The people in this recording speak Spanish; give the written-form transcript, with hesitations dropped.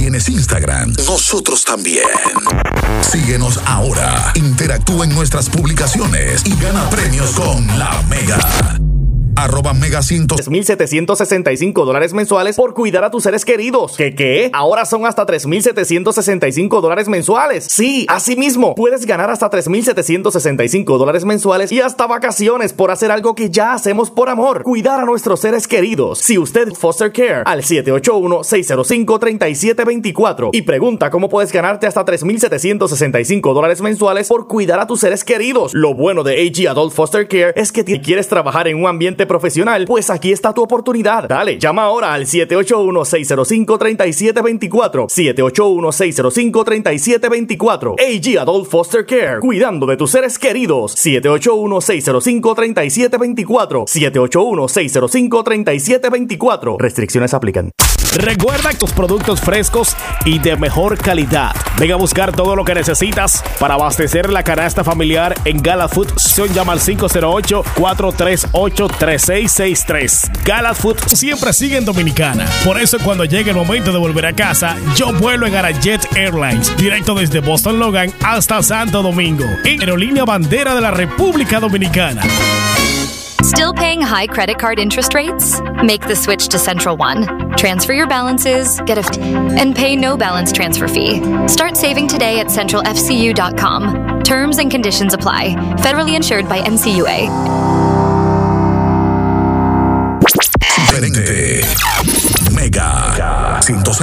¿Tienes Instagram? Nosotros también. Síguenos ahora, interactúa en nuestras publicaciones y gana premios con La Mega. @Mega100. $3,765 mensuales por cuidar a tus seres queridos. ¿Qué? Ahora son hasta $3,765 mensuales. Sí, así mismo. Puedes ganar hasta $3,765 mensuales y hasta vacaciones por hacer algo que ya hacemos por amor. Cuidar a nuestros seres queridos. Si usted foster care al 781-605-3724 y pregunta cómo puedes ganarte hasta $3,765 mensuales por cuidar a tus seres queridos. Lo bueno de AG Adult Foster Care es que si quieres trabajar en un ambiente profesional, pues aquí está tu oportunidad. Dale, llama ahora al 781-605-3724. 781-605-3724. AG Adult Foster Care, cuidando de tus seres queridos. 781-605-3724. 781-605-3724. Restricciones aplican. Recuerda tus productos frescos y de mejor calidad. Ven a buscar todo lo que necesitas para abastecer la canasta familiar en Gala Foods. Llama al 508-438-3663. Gala Foods siempre sigue en Dominicana. Por eso cuando llegue el momento de volver a casa, yo vuelo en Arajet Airlines, directo desde Boston Logan hasta Santo Domingo, en aerolínea bandera de la República Dominicana. Still paying high credit card interest rates? Make the switch to Central One. Transfer your balances, and pay no balance transfer fee. Start saving today at centralfcu.com. Terms and conditions apply. Federally insured by NCUA. Mega 106.